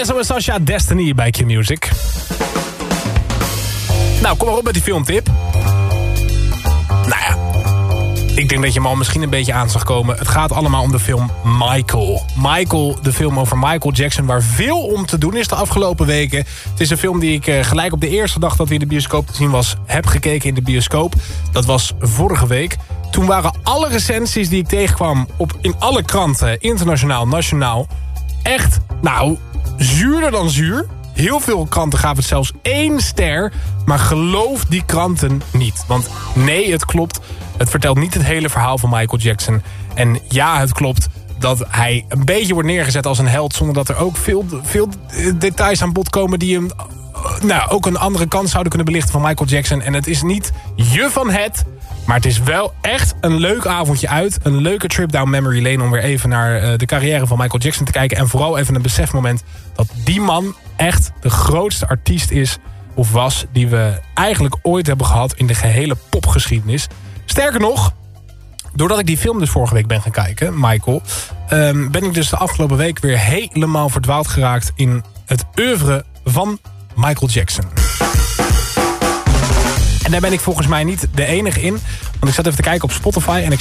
Tiesto en Sasha, Destiny bij Q-Music. Nou, kom maar op met die filmtip. Nou ja, ik denk dat je hem al misschien een beetje aan zag komen. Het gaat allemaal om de film Michael. Michael, de film over Michael Jackson, waar veel om te doen is de afgelopen weken. Het is een film die ik gelijk op de eerste dag dat hij in de bioscoop te zien was, heb gekeken in de bioscoop. Dat was vorige week. Toen waren alle recensies die ik tegenkwam in alle kranten, internationaal, nationaal, echt, nou, zuurder dan zuur. Heel veel kranten gaven het zelfs 1 ster. Maar geloof die kranten niet. Want nee, het klopt. Het vertelt niet het hele verhaal van Michael Jackson. En ja, het klopt dat hij een beetje wordt neergezet als een held, zonder dat er ook veel details aan bod komen die hem ook een andere kant zouden kunnen belichten van Michael Jackson. En het is niet je van het, maar het is wel echt een leuk avondje uit. Een leuke trip down memory lane om weer even naar de carrière van Michael Jackson te kijken. En vooral even een besefmoment dat die man echt de grootste artiest is of was die we eigenlijk ooit hebben gehad in de gehele popgeschiedenis. Sterker nog, doordat ik die film dus vorige week ben gaan kijken, Michael, ben ik dus de afgelopen week weer helemaal verdwaald geraakt in het oeuvre van Michael Jackson. En daar ben ik volgens mij niet de enige in. Want ik zat even te kijken op Spotify en ik